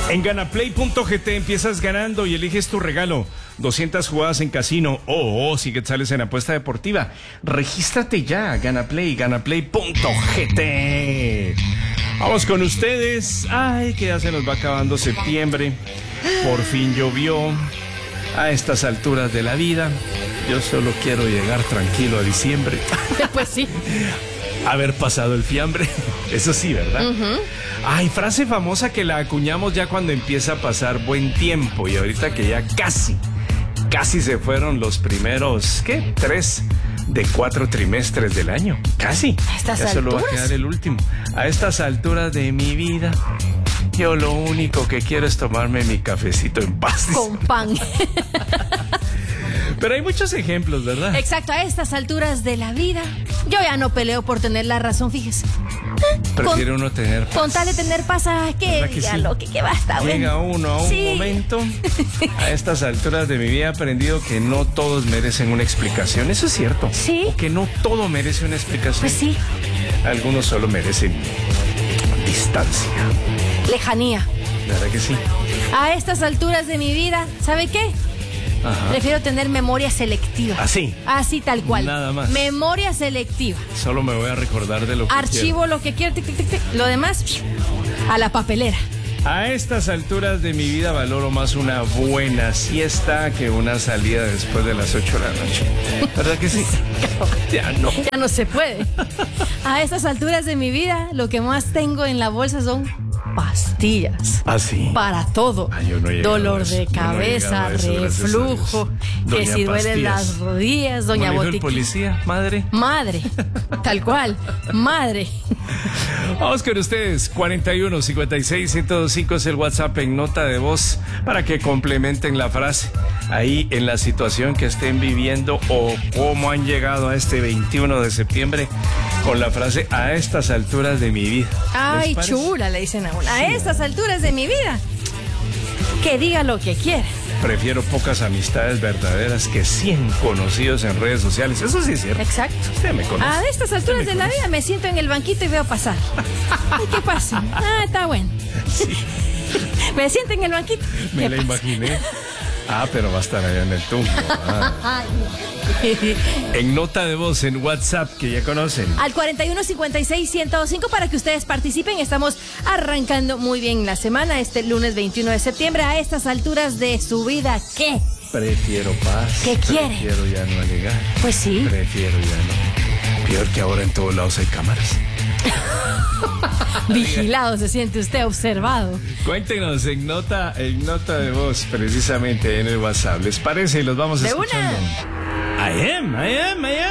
En ganaplay.gt empiezas ganando y eliges tu regalo. 200 jugadas en casino o 100 quetzales en apuesta deportiva. Regístrate ya, ganaplay.gt. Vamos con ustedes. Ay, que ya se nos va acabando septiembre. Por fin llovió. A estas alturas de la vida, yo solo quiero llegar tranquilo a diciembre. Pues sí. Haber pasado el fiambre. Eso sí, ¿verdad? Ay, frase famosa que la acuñamos ya cuando empieza a pasar buen tiempo. Y ahorita que ya casi se fueron los primeros, 3 de 4 trimestres del año. Casi. ¿A estas ya solo va a alturas? quedar el último. A estas alturas de mi vida, yo lo único que quiero es tomarme mi cafecito en paz. Con pan. Pero hay muchos ejemplos, ¿verdad? Exacto, a estas alturas de la vida, yo ya no peleo por tener la razón, fíjese. Prefiere uno tener paz. Con tal de tener paz, que ¿Verdad que diga sí? lo que basta, bueno. Llega uno a un Sí. momento, a estas alturas de mi vida he aprendido que no todos merecen una explicación. Eso es cierto. Sí. O que no todo merece una explicación. Pues sí, Algunos solo merecen distancia. lejanía. ¿Verdad que sí? A estas alturas de mi vida, ¿sabe qué? Ajá. Prefiero tener memoria selectiva. Así. Así tal cual. Nada más. Memoria selectiva. Solo me voy a recordar de lo que Archivo lo que quiero, tic, tic, tic, tic. Lo demás, a la papelera. quiero. A estas alturas de mi vida valoro más una buena siesta que una salida después de las 8 de la noche. ¿Verdad que sí? Ya no. Ya no se puede. A estas alturas de mi vida, lo que más tengo en la bolsa son pastillas. Así. Para todo. Ay, yo no he llegado Dolor a eso. de Yo no he cabeza, llegado a eso, gracias a reflujo, Dios. que Doña si duelen Pastillas. las rodillas, doña ¿Cómo le dijo el Botica. policía, madre? Madre, tal cual, madre. Vamos con ustedes. 41 56 1025 es el WhatsApp en nota de voz para que complementen la frase ahí en la situación que estén viviendo o cómo han llegado a este 21 de septiembre con la frase a estas alturas de mi vida. Ay, ¿Les parece? chula, le dicen a una. A estas alturas de mi vida, que diga lo que quiera. Prefiero pocas amistades verdaderas que 100 conocidos en redes sociales. Eso sí es cierto. Exacto. Usted me conoce. A estas alturas Usted de me la conoce. vida me siento en el banquito y veo pasar. Ay, ¿qué pasa? Ah, está bueno. Sí, Me siento en el banquito. me ¿Qué la pasa? imaginé. Ah, pero va a estar allá en el tumbo. Ah. En nota de voz, en WhatsApp, que ya conocen. Al 4156-1025 para que ustedes participen. Estamos arrancando muy bien la semana, este lunes 21 de septiembre. A estas alturas de su vida, ¿qué? Prefiero paz. ¿Qué quiere? Prefiero ya no alegar. Pues sí. Prefiero ya no. Peor que ahora en todos lados hay cámaras. Vigilado se siente usted, observado. Cuéntenos en nota de voz, precisamente en el WhatsApp. ¿Les parece? Y los vamos De escuchando. una. I am.